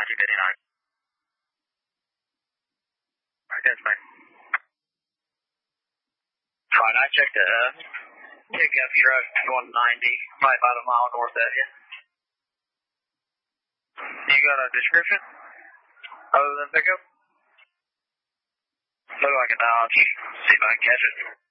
259. Alright, that's fine. Fine, I checked the pickup truck 190, probably about a mile north of you. You got a description other than pickup? Look like a Dodge. See if I can catch it.